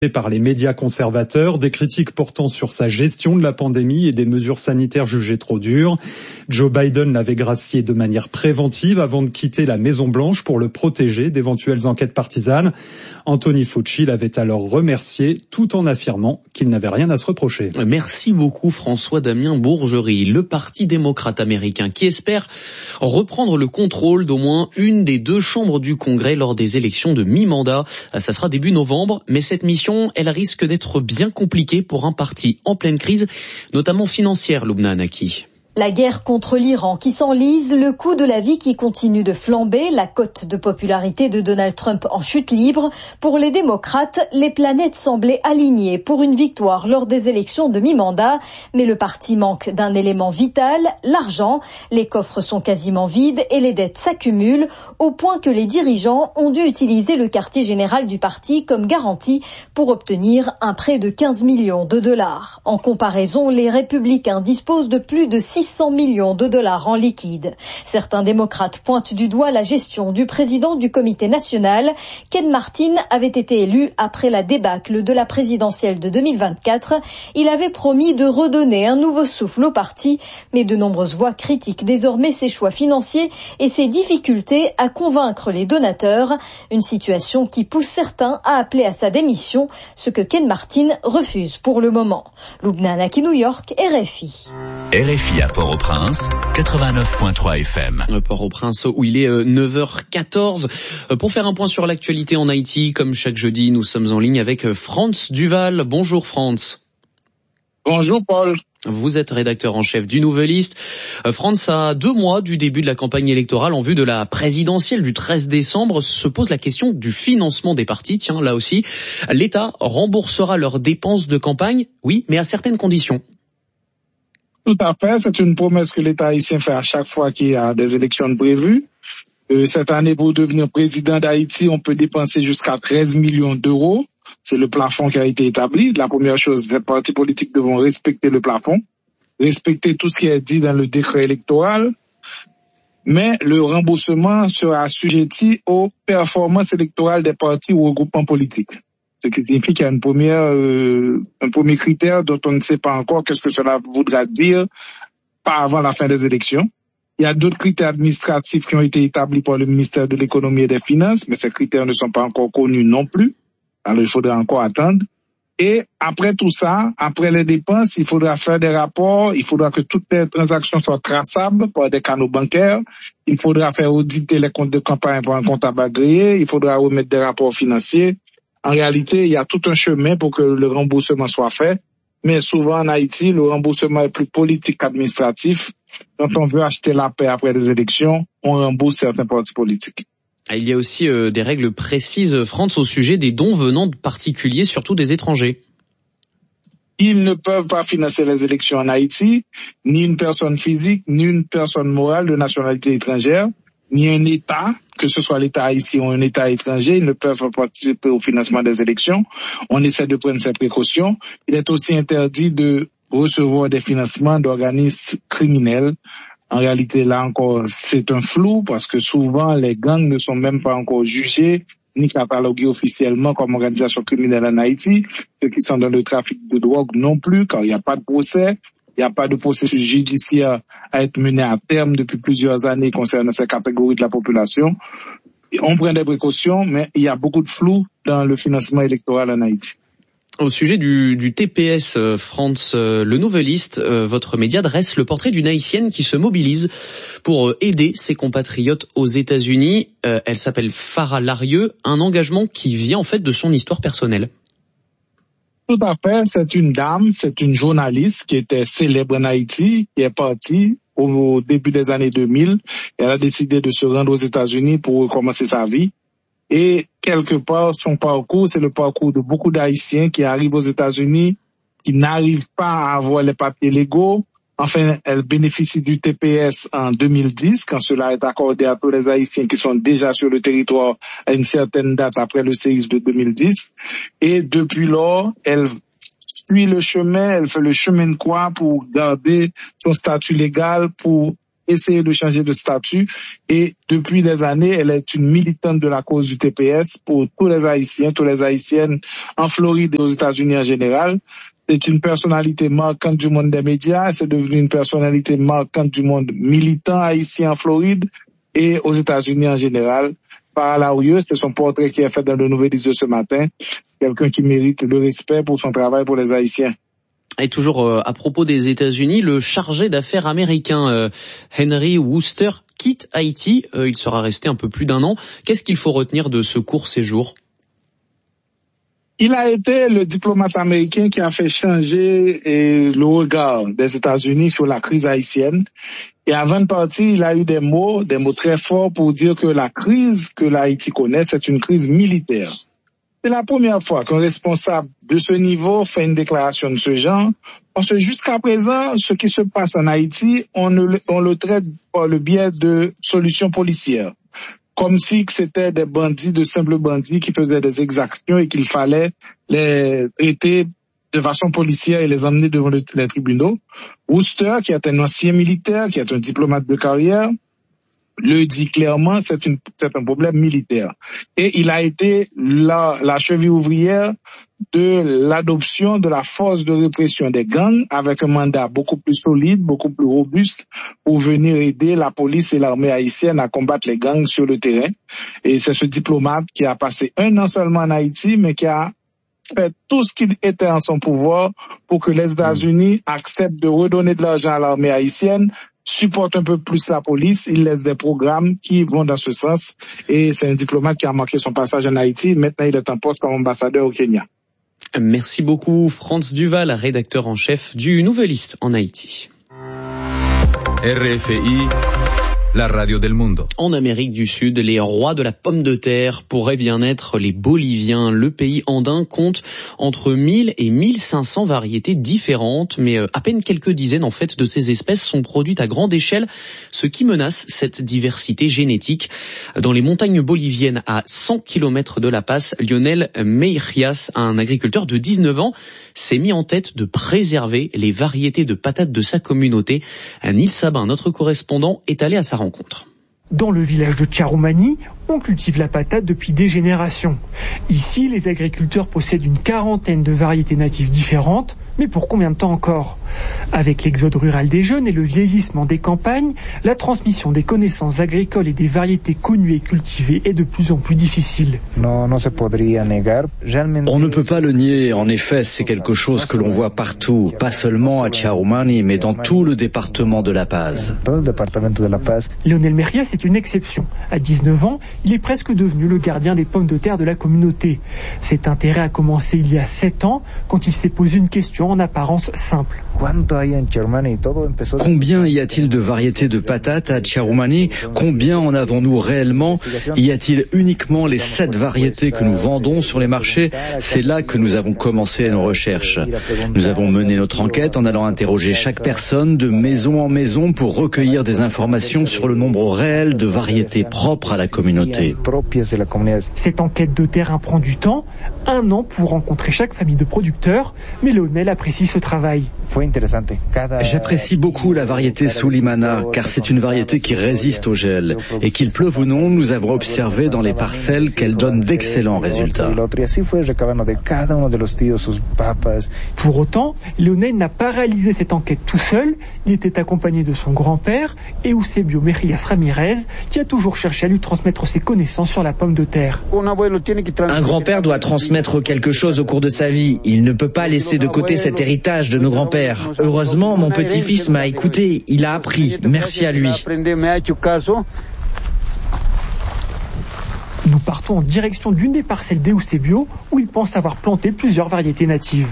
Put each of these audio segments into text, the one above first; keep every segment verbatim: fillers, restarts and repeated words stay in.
par les médias conservateurs, des critiques portant sur sa gestion de la pandémie et des mesures sanitaires jugées trop dures. Joe Biden l'avait gracié de manière préventive avant de quitter la Maison-Blanche pour le protéger d'éventuelles enquêtes partisanes. Anthony Fauci l'avait alors remercié tout en affirmant qu'il n'avait rien à se reprocher. Merci beaucoup François-Damien Bourgerie, le Parti démocrate américain qui espère reprendre le contrôle d'au moins une des deux chambres du Congrès lors des élections de mi-mandat. Ça sera début novembre, mais cette mission elle risque d'être bien compliquée pour un parti en pleine crise, notamment financière, Loubna Anaki. La guerre contre l'Iran qui s'enlise, le coût de la vie qui continue de flamber, la cote de popularité de Donald Trump en chute libre. Pour les démocrates, les planètes semblaient alignées pour une victoire lors des élections de mi-mandat. Mais le parti manque d'un élément vital, l'argent. Les coffres sont quasiment vides et les dettes s'accumulent au point que les dirigeants ont dû utiliser le quartier général du parti comme garantie pour obtenir un prêt de quinze millions de dollars. En comparaison, les républicains disposent de plus de six cents millions de dollars en liquide. Certains démocrates pointent du doigt la gestion du président du comité national. Ken Martin avait été élu après la débâcle de la présidentielle de deux mille vingt-quatre. Il avait promis de redonner un nouveau souffle au parti, mais de nombreuses voix critiquent désormais ses choix financiers et ses difficultés à convaincre les donateurs. Une situation qui pousse certains à appeler à sa démission, ce que Ken Martin refuse pour le moment. Loubna Anaki, New York, R F I. R F I à Port-au-Prince, quatre-vingt-neuf virgule trois F M. Port-au-Prince où il est neuf heures quatorze. Pour faire un point sur l'actualité en Haïti, comme chaque jeudi, nous sommes en ligne avec Frantz Duval. Bonjour Frantz. Bonjour Paul. Vous êtes rédacteur en chef du Nouvelliste. Frantz, à deux mois du début de la campagne électorale en vue de la présidentielle du treize décembre, se pose la question du financement des partis. Tiens, là aussi, l'État remboursera leurs dépenses de campagne, oui, mais à certaines conditions. Tout à fait, c'est une promesse que l'État haïtien fait à chaque fois qu'il y a des élections prévues. Euh, cette année, pour devenir président d'Haïti, on peut dépenser jusqu'à treize millions d'euros. C'est le plafond qui a été établi. La première chose, les partis politiques devront respecter le plafond, respecter tout ce qui est dit dans le décret électoral, mais le remboursement sera assujetti aux performances électorales des partis ou regroupements politiques. Ce qui signifie qu'il y a une première, euh, un premier critère dont on ne sait pas encore qu'est-ce que cela voudra dire pas avant la fin des élections. Il y a d'autres critères administratifs qui ont été établis par le ministère de l'Économie et des Finances, mais ces critères ne sont pas encore connus non plus. Alors il faudra encore attendre. Et après tout ça, après les dépenses, il faudra faire des rapports, il faudra que toutes les transactions soient traçables par des canaux bancaires, il faudra faire auditer les comptes de campagne par un comptable agréé, il faudra remettre des rapports financiers. En réalité, il y a tout un chemin pour que le remboursement soit fait. Mais souvent en Haïti, le remboursement est plus politique qu'administratif. Quand on veut acheter la paix après les élections, on rembourse certains partis politiques. Il y a aussi euh, des règles précises, Frantz, au sujet des dons venant de particuliers, surtout des étrangers. Ils ne peuvent pas financer les élections en Haïti, ni une personne physique, ni une personne morale de nationalité étrangère, ni un État, que ce soit l'État haïtien ou un État étranger, ils ne peuvent pas participer au financement des élections. On essaie de prendre ces précautions. Il est aussi interdit de recevoir des financements d'organismes criminels. En réalité, là encore, c'est un flou parce que souvent, les gangs ne sont même pas encore jugés ni catalogués officiellement comme organisation criminelle en Haïti. Ceux qui sont dans le trafic de drogue non plus, car il n'y a pas de procès. Il n'y a pas de processus judiciaire à être mené à terme depuis plusieurs années concernant ces catégories de la population. Et on prend des précautions, mais il y a beaucoup de flou dans le financement électoral en Haïti. Au sujet du, du T P S, euh, Frantz, euh, le Nouvelliste, euh, votre média dresse le portrait d'une Haïtienne qui se mobilise pour euh, aider ses compatriotes aux États-Unis. Euh, elle s'appelle Farah Larieux, un engagement qui vient en fait de son histoire personnelle. Tout à fait, c'est une dame, c'est une journaliste qui était célèbre en Haïti, qui est partie au début des années deux mille. Elle a décidé de se rendre aux États-Unis pour recommencer sa vie. Et quelque part, son parcours, c'est le parcours de beaucoup d'Haïtiens qui arrivent aux États-Unis, qui n'arrivent pas à avoir les papiers légaux. Enfin, elle bénéficie du T P S en deux mille dix, quand cela est accordé à tous les Haïtiens qui sont déjà sur le territoire à une certaine date après le séisme de deux mille dix. Et depuis lors, elle suit le chemin, elle fait le chemin de croix pour garder son statut légal, pour essayé de changer de statut et depuis des années, elle est une militante de la cause du T P S pour tous les Haïtiens, tous les Haïtiennes en Floride et aux États-Unis en général. C'est une personnalité marquante du monde des médias, c'est devenu une personnalité marquante du monde militant haïtien en Floride et aux États-Unis en général. Par Laurieux, c'est son portrait qui est fait dans le Nouvelliste de ce matin. Quelqu'un qui mérite le respect pour son travail pour les Haïtiens. Et toujours euh, à propos des États-Unis, le chargé d'affaires américain euh, Henry Wooster quitte Haïti. Euh, il sera resté un peu plus d'un an. Qu'est-ce qu'il faut retenir de ce court séjour ? Il a été le diplomate américain qui a fait changer eh, le regard des États-Unis sur la crise haïtienne. Et avant de partir, il a eu des mots, des mots très forts pour dire que la crise que l'Haïti connaît, c'est une crise militaire. C'est la première fois qu'un responsable de ce niveau fait une déclaration de ce genre, parce que jusqu'à présent, ce qui se passe en Haïti, on, ne, on le traite par le biais de solutions policières. Comme si c'était des bandits, de simples bandits qui faisaient des exactions et qu'il fallait les traiter de façon policière et les emmener devant le, les tribunaux. Wooster, qui est un ancien militaire, qui est un diplomate de carrière, le dit clairement, c'est, une, c'est un problème militaire. Et il a été la, la cheville ouvrière de l'adoption de la force de répression des gangs avec un mandat beaucoup plus solide, beaucoup plus robuste pour venir aider la police et l'armée haïtienne à combattre les gangs sur le terrain. Et c'est ce diplomate qui a passé un an seulement en Haïti, mais qui a fait tout ce qui était en son pouvoir pour que les États-Unis acceptent de redonner de l'argent à l'armée haïtienne, supporte un peu plus la police, il laisse des programmes qui vont dans ce sens et c'est un diplomate qui a marqué son passage en Haïti. Maintenant, il est en poste comme ambassadeur au Kenya. Merci beaucoup Franz Duval, rédacteur en chef du Nouvelliste en Haïti. R F I, la radio del mundo. En Amérique du Sud, les rois de la pomme de terre pourraient bien être les Boliviens. Le pays andin compte entre mille et mille cinq cents variétés différentes, mais à peine quelques dizaines en fait de ces espèces sont produites à grande échelle, ce qui menace cette diversité génétique. Dans les montagnes boliviennes, à cent kilomètres de La Paz, Lionel Meirias, un agriculteur de dix-neuf ans, s'est mis en tête de préserver les variétés de patates de sa communauté. Nils Sabin, notre correspondant, est allé à sa rencontre. Dans le village de Tcharumani, on cultive la patate depuis des générations. Ici, les agriculteurs possèdent une quarantaine de variétés natives différentes, mais pour combien de temps encore ? Avec l'exode rural des jeunes et le vieillissement des campagnes, la transmission des connaissances agricoles et des variétés connues et cultivées est de plus en plus difficile. On ne peut pas le nier, en effet, c'est quelque chose que l'on voit partout, pas seulement à Tcharumani, mais dans tout le département de La Paz. Lionel Meirias est une exception. À dix-neuf ans, il est presque devenu le gardien des pommes de terre de la communauté. Cet intérêt a commencé il y a sept ans, quand il s'est posé une question en apparence simple. Combien y a-t-il de variétés de patates à Tcharumani ? Combien en avons-nous réellement ? Y a-t-il uniquement les sept variétés que nous vendons sur les marchés ? C'est là que nous avons commencé nos recherches. Nous avons mené notre enquête en allant interroger chaque personne de maison en maison pour recueillir des informations sur le nombre réel de variétés propres à la communauté. Cette enquête de terrain prend du temps, un an pour rencontrer chaque famille de producteurs, mais Lionel apprécie ce travail. J'apprécie beaucoup la variété Sulimana, car c'est une variété qui résiste au gel. Et qu'il pleuve ou non, nous avons observé dans les parcelles qu'elle donne d'excellents résultats. Pour autant, Lionel n'a pas réalisé cette enquête tout seul. Il était accompagné de son grand-père, Eusebio Meirias Ramirez, qui a toujours cherché à lui transmettre ses connaissances sur la pomme de terre. Un grand-père doit transmettre quelque chose au cours de sa vie. Il ne peut pas laisser de côté cet héritage de nos grands-pères. Heureusement, mon petit-fils m'a écouté, il a appris. Merci à lui. Nous partons en direction d'une des parcelles d'Eusebio où il pense avoir planté plusieurs variétés natives.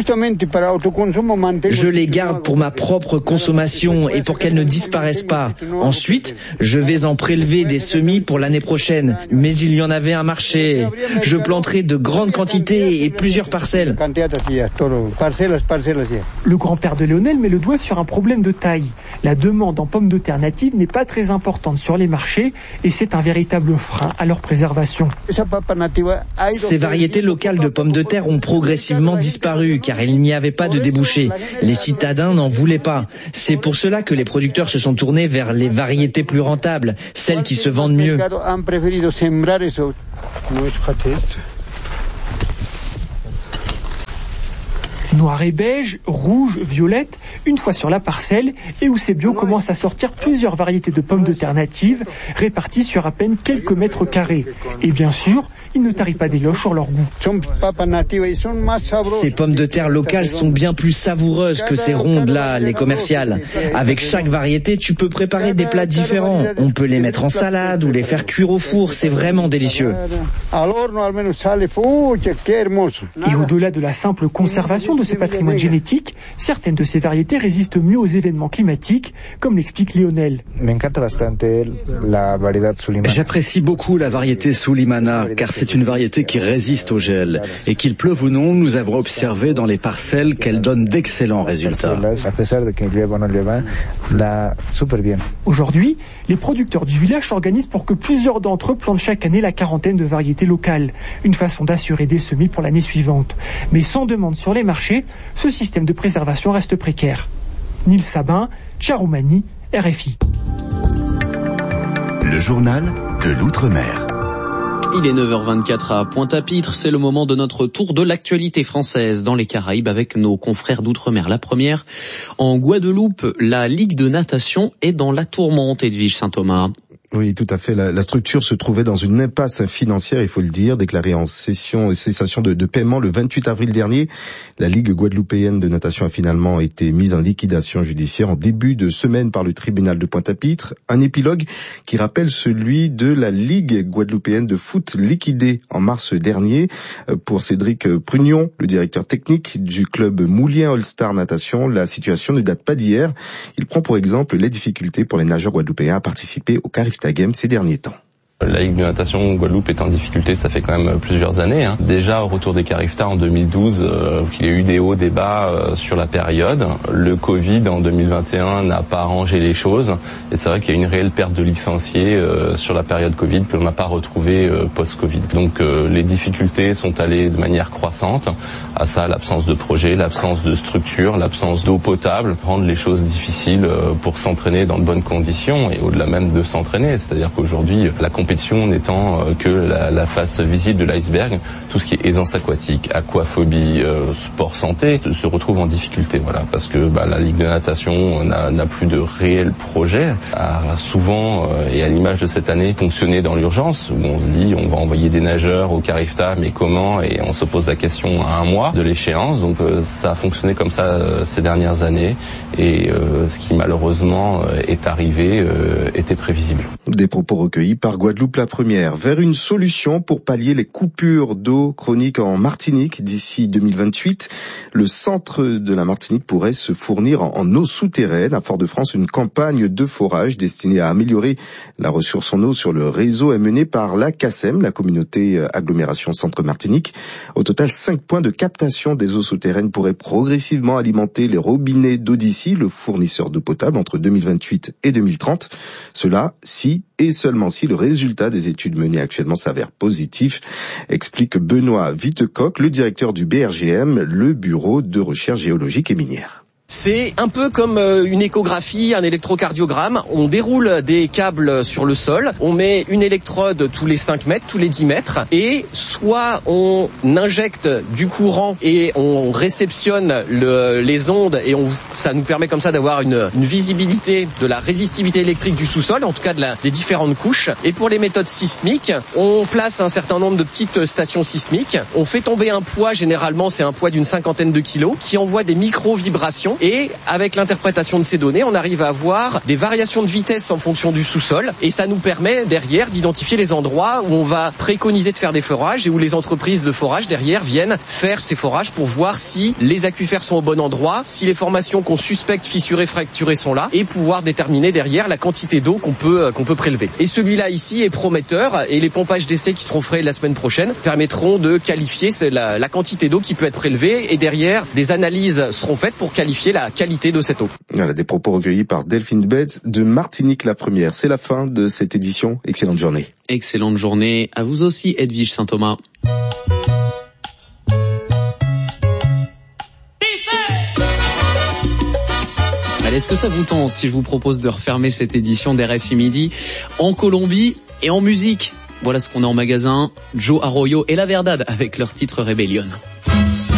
Je les garde pour ma propre consommation et pour qu'elles ne disparaissent pas. Ensuite, je vais en prélever des semis pour l'année prochaine. Mais il y en avait un marché. Je planterai de grandes quantités et plusieurs parcelles. Le grand-père de Lionel met le doigt sur un problème de taille. La demande en pommes de terre natives n'est pas très importante sur les marchés et c'est un véritable frein à leur préservation. Ces variétés locales de pommes de terre ont progressivement disparu plus car il n'y avait pas de débouché. Les citadins n'en voulaient pas. C'est pour cela que les producteurs se sont tournés vers les variétés plus rentables, celles qui se vendent mieux. Noir et beige, rouge, violette, une fois sur la parcelle, Eusebio commence à sortir plusieurs variétés de pommes de terre natives, réparties sur à peine quelques mètres carrés. Et bien sûr, il ne tarit pas d'éloges sur leur goût. Ces pommes de terre locales sont bien plus savoureuses que ces rondes-là, les commerciales. Avec chaque variété, tu peux préparer des plats différents. On peut les mettre en salade ou les faire cuire au four, c'est vraiment délicieux. Et au-delà de la simple conservation de ce patrimoine génétique, certaines de ces variétés résistent mieux aux événements climatiques, comme l'explique Lionel. J'apprécie beaucoup la variété Sulimana, car c'est une variété qui résiste au gel. Et qu'il pleuve ou non, nous avons observé dans les parcelles qu'elle donne d'excellents résultats. Aujourd'hui, les producteurs du village s'organisent pour que plusieurs d'entre eux plantent chaque année la quarantaine de variétés locales. Une façon d'assurer des semis pour l'année suivante. Mais sans demande sur les marchés, ce système de préservation reste précaire. Nils Sabin, Tcharoumani, R F I. Le journal de l'Outre-mer. Il est neuf heures vingt-quatre à Pointe-à-Pitre, c'est le moment de notre tour de l'actualité française dans les Caraïbes avec nos confrères d'Outre-mer. La première, en Guadeloupe, la Ligue de natation est dans la tourmente, Edwige Saint-Thomas. Oui, tout à fait. La, la structure se trouvait dans une impasse financière, il faut le dire, déclarée en session, cessation de, de paiement le vingt-huit avril dernier. La Ligue guadeloupéenne de natation a finalement été mise en liquidation judiciaire en début de semaine par le tribunal de Pointe-à-Pitre. Un épilogue qui rappelle celui de la Ligue guadeloupéenne de foot liquidée en mars dernier. Pour Cédric Prugnon, le directeur technique du club Moulien All-Star Natation, la situation ne date pas d'hier. Il prend pour exemple les difficultés pour les nageurs guadeloupéens à participer au Carifta Games ces derniers temps. La Ligue de natation Guadeloupe est en difficulté, ça fait quand même plusieurs années. Hein. Déjà au retour des Carifta en deux mille douze, euh, il y a eu des hauts, des bas euh, sur la période. Le Covid en deux mille vingt et un n'a pas arrangé les choses. Et c'est vrai qu'il y a une réelle perte de licenciés euh, sur la période Covid que l'on n'a pas retrouvé euh, post-Covid. Donc euh, les difficultés sont allées de manière croissante. À ça, l'absence de projet, l'absence de structure, l'absence d'eau potable rendent les choses difficiles euh, pour s'entraîner dans de bonnes conditions et au-delà même de s'entraîner. C'est-à-dire qu'aujourd'hui, la compétition n'étant que la, la face visible de l'iceberg, tout ce qui est aisance aquatique, aquaphobie, euh, sport santé se retrouve en difficulté, voilà, parce que bah, la Ligue de natation n'a, n'a plus de réel projet, a souvent euh, et à l'image de cette année fonctionné dans l'urgence où on se dit on va envoyer des nageurs au Carifta, mais comment, et on se pose la question à un mois de l'échéance. Donc euh, ça a fonctionné comme ça euh, ces dernières années et euh, ce qui malheureusement euh, est arrivé euh, était prévisible. Des propos recueillis par Guadeloupe la première, vers une solution pour pallier les coupures d'eau chroniques en Martinique d'ici deux mille vingt-huit. Le centre de la Martinique pourrait se fournir en, en eau souterraine. À Fort-de-France, une campagne de forage destinée à améliorer la ressource en eau sur le réseau est menée par la C A C E M, la communauté agglomération Centre Martinique. Au total, cinq points de captation des eaux souterraines pourraient progressivement alimenter les robinets d'Odyssey, le fournisseur d'eau potable, entre deux mille vingt-huit et deux mille trente. Cela si et seulement si le résultat des études menées actuellement s'avère positif, explique Benoît Vitecoq, le directeur du B R G M, le Bureau de recherche géologique et minière. C'est un peu comme une échographie, un électrocardiogramme. On déroule des câbles sur le sol, on met une électrode tous les cinq mètres, tous les dix mètres, et soit on injecte du courant et on réceptionne le, les ondes, et on, ça nous permet comme ça d'avoir une, une visibilité de la résistivité électrique du sous-sol, en tout cas de la, des différentes couches. Et pour les méthodes sismiques, on place un certain nombre de petites stations sismiques. On fait tomber un poids, généralement c'est un poids d'une cinquantaine de kilos, qui envoie des micro-vibrations. Et avec l'interprétation de ces données, on arrive à avoir des variations de vitesse en fonction du sous-sol. Et ça nous permet derrière d'identifier les endroits où on va préconiser de faire des forages et où les entreprises de forage derrière viennent faire ces forages pour voir si les aquifères sont au bon endroit, si les formations qu'on suspecte fissurées, fracturées sont là, et pouvoir déterminer derrière la quantité d'eau qu'on peut, qu'on peut prélever. Et celui-là ici est prometteur, et les pompages d'essai qui seront faits la semaine prochaine permettront de qualifier la, la quantité d'eau qui peut être prélevée, et derrière des analyses seront faites pour qualifier la qualité de cette eau. Voilà, des propos recueillis par Delphine Betz de Martinique la première. C'est la fin de cette édition. Excellente journée. Excellente journée à vous aussi, Edwige Saint-Thomas. Allez, est-ce que ça vous tente si je vous propose de refermer cette édition d'R F I Midi en Colombie et en musique? Voilà ce qu'on a en magasin. Joe Arroyo et La Verdad avec leur titre Rebellion.